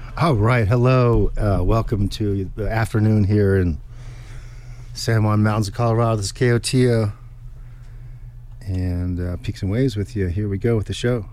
All right, hello. Welcome to the afternoon here in San Juan Mountains of Colorado. This is KOTO and Peaks and Waves with you. Here we go with the show.